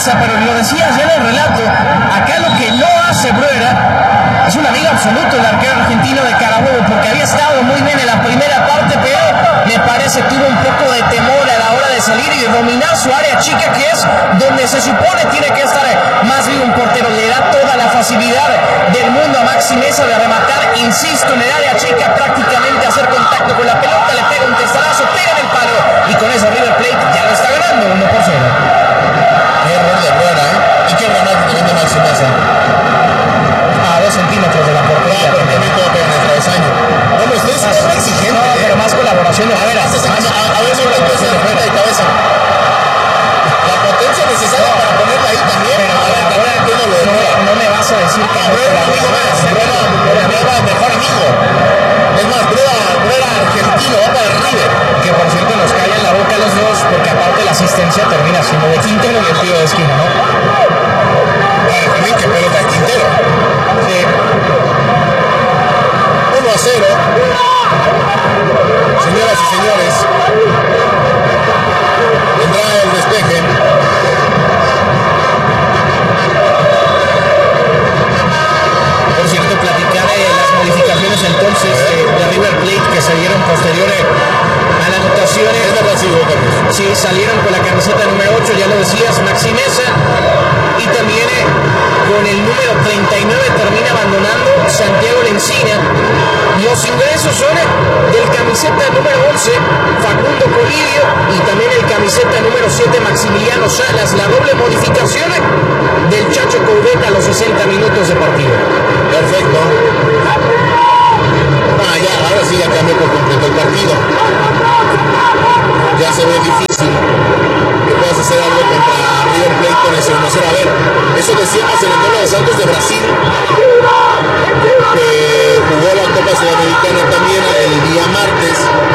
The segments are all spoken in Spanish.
cabeza, pero lo decías ya en el relato, acá lo que no hace Bruera es un amigo absoluto el arquero argentino de Carabobo, porque había estado muy bien en la primera parte, pero me parece tuvo un poco de temor a la hora de salir y de dominar su área chica, que es donde se supone tiene que estar más bien un portero. Le da toda la facilidad del mundo a Maxi Meza de rematar, insisto, en el área chica, prácticamente hacer contacto con la pelota, le pega un testarazo, pega en el palo, y con eso River Plate ya lo está ganando 1-0. Qué error de Bruera, ¿eh? ¿Y qué remate también de Maxi Meza? A 2 centímetros de la portería. Pero también todo pega en el travesaño. Bueno, usted es muy exigente. No, pero más colaboración de Bruera. A ver, sobre la cosa de frente de cabeza. La potencia necesaria para ponerla ahí también. Pero ahora también entiendo lo de Bruera. no me vas a decir que Bruera, amigo más. Bruera, mejor amigo. Es más, Bruera argentino, va para River. Que por cierto nos callan la boca a los dos, porque aparte la asistencia termina siendo de Quintero y el tiro de esquina, ¿no? También que pelota de Quintero. Sí. 1-0. Señoras y señores, vendrá el despeje. Por cierto, platicar de las modificaciones entonces de River Plate que se dieron posteriores a las anotaciones. Es verdad, sí, Carlos. Sí, salieron con la camiseta número 8, ya lo decías, Maxi Meza, y también con el número 39 termina abandonando Santiago Lencina. Los ingresos son del camiseta número 11, Facundo Colidio, y también el camiseta número 7, Maximiliano Salas. La doble modificación del Chacho Coudet a los 60 minutos de partido. Perfecto. Ya, ahora sí ya cambió por completo el partido. Ya se ve difícil que puedas hacer algo contra River Plate con ese 1-0. A ver, eso decíamos en el duelo de Santos de Brasil, que jugó la Copa Sudamericana también el día martes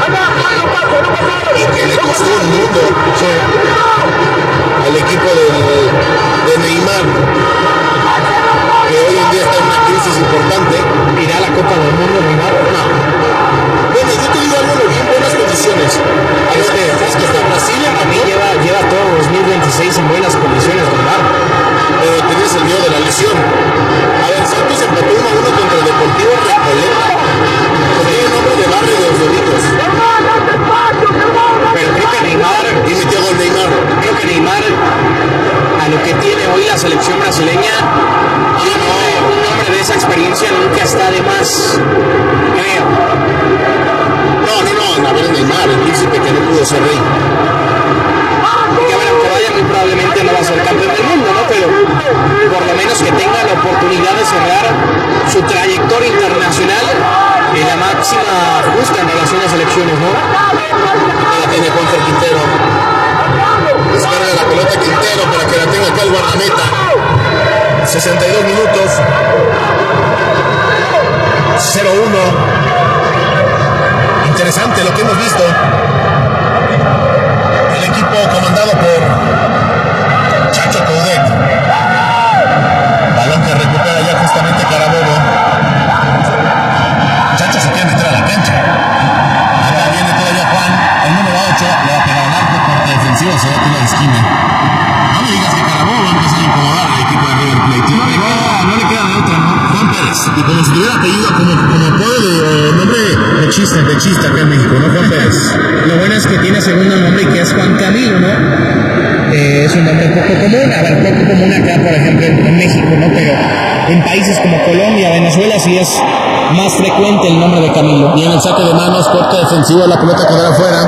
y que le costó un mundo al equipo de Neymar, que hoy en día está en una crisis importante. ¿Irá a la Copa del Mundo Neymar? No. Bueno, yo te digo algo, lo vi en buenas condiciones. Es que está en Brasil, A mí lleva todo 2026 en buenas condiciones, Neymar. pero tienes el miedo de la lesión. A ver, Santos empató 1-1 contra el Deportivo Recoleta. Tiene el nombre de barrio de los Doritos. Pero creo que Neymar, Y metió gol Neymar. creo que Neymar, a lo que tiene hoy la selección brasileña, un hombre de esa experiencia nunca está de más, creo. No, a ver, Neymar, el príncipe que no pudo ser rey. Que a ver, aunque vaya muy probablemente no va a ser campeón del mundo, ¿no? Pero por lo menos que tenga la oportunidad de cerrar su trayectoria internacional en la máxima justa en relación a selecciones, ¿no? La tiene Juanfer Quintero. Descarga la pelota Quintero para que la tenga acá el guardameta. 62 minutos. 0-1. Interesante lo que hemos visto. El equipo comandado por Chacho Coudet. Balón que recupera ya justamente Carabobo. Chacho se quiere meter a la cancha. Ahora viene todavía Juan, el número 8, le va a pegar al arco, corte defensivo, se va a tirar a la esquina. No me digas que Carabobo va a empezar a incomodar al equipo de River Plate. No le queda de otra, ¿no? Juan Pérez. Y como si tuviera apellido, como apodo de nombre de chista acá en México, ¿no? Juan Pérez. Lo bueno es que tiene segundo nombre y que es Juan Camilo, ¿no? Es un nombre poco común, a ver, poco común acá, por ejemplo, en México, ¿no? Pero en países como Colombia, Venezuela, sí es más frecuente el nombre de Camilo. Viene el saque de manos, corte defensivo, la pelota quedará afuera.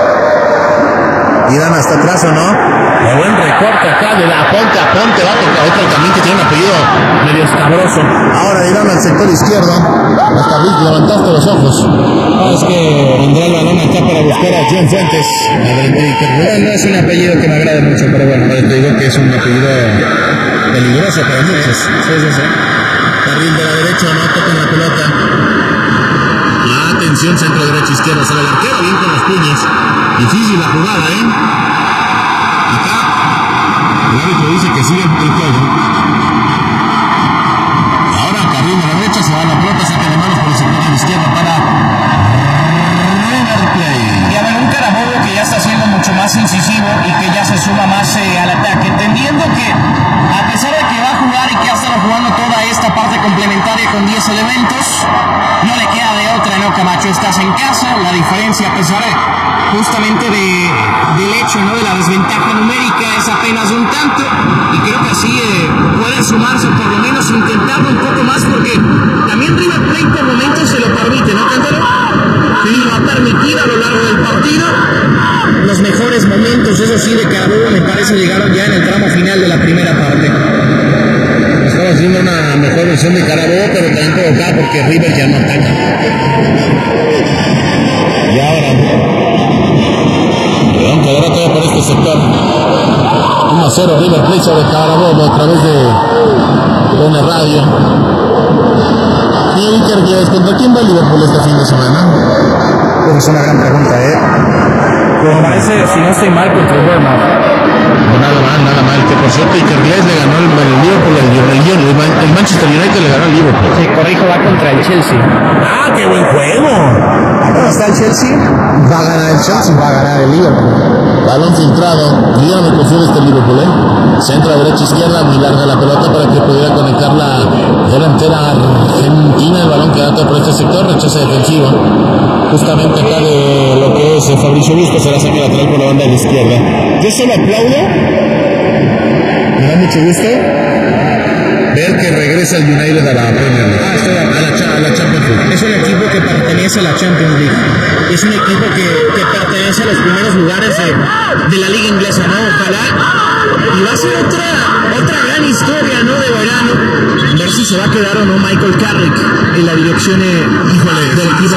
Irán hasta atrás, ¿o no? Qué buen recorte acá de la Ponte, va a tocar otro también que tiene un apellido medio escabroso. Ahora irán al sector izquierdo. Hasta levantaste los ojos. No, es que vendrá el balón acá para buscar a John Fuentes. No es un apellido que me agrade mucho, pero bueno. Te digo que es un apellido peligroso para muchos. Sí. Carril de la derecha, no tocan la pelota. Atención, centro derecha izquierda, sale el arquero, bien con los puños. Difícil la jugada, Acá, el árbitro dice que sigue el juego. Ahora, carril de la derecha, se va la pelota, saca de manos por el sector de la izquierda para River Plate. Y a ver, un Carabobo que ya está siendo mucho más más incisivo y que ya se suma más al ataque, entendiendo que a pesar de que va a jugar y que ha estado jugando toda esta parte complementaria con 10 elementos, no le queda de otra, ¿no, Camacho? Estás en casa, la diferencia a pesar justamente del hecho, ¿no?, de la desventaja numérica es apenas un tanto, y creo que así pueden sumarse, por lo menos intentarlo un poco más, porque también River Plate por momentos se lo permite, ¿no, Cantero? Sí, lo ha permitido a lo largo del partido. Los mejores momentos, eso sí, de Carabobo me parece llegaron ya en el tramo final de la primera parte. Estaba haciendo una mejor versión de Carabobo, pero también provocada porque River ya no ataca. Y ahora, aunque ahora todo por este sector, 1-0 River Plate sobre Carabobo a través de una radio. Y Iker Glies, ¿contra quién va Liverpool este fin de semana? Pues es una gran pregunta, Me parece, si no estoy mal, contra el Bournemouth. No, nada mal. Que por cierto, Iker Glies le ganó el Liverpool, el Manchester United le ganó al Liverpool. Sí, corrijo, va contra el Chelsea. ¡Ah, qué buen juego! ¿Cómo está el Chelsea? Va a ganar el Chelsea, va a ganar el Liverpool. Balón filtrado. Yo no me confío de este Liverpool, Centra, derecha, izquierda, muy larga la pelota para que pudiera conectar la delantera argentina. El balón queda por este sector, rechaza defensivo. Justamente acá de lo que es Fabricio Bustos, se la saca lateral por la banda de la izquierda. Yo solo aplaudo, me da mucho gusto ver que regresa el United a la Premier League, a la Champions League. Es un equipo que pertenece a la Champions League. Es un equipo que pertenece a los primeros lugares de la liga inglesa, ¿no? Ojalá. Y va a ser otra gran historia, ¿no?, de verano. Ver si se va a quedar o no Michael Carrick en la dirección del equipo.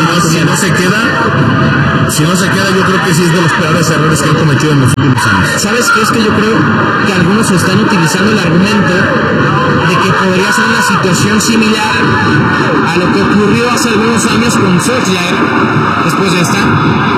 Si no se queda, yo creo que sí es de los peores errores que han cometido en los últimos años. ¿Sabes qué? Es que yo creo que algunos están utilizando el argumento de que podría ser una situación similar a lo que ocurrió hace algunos años con Solskjaer después de esta.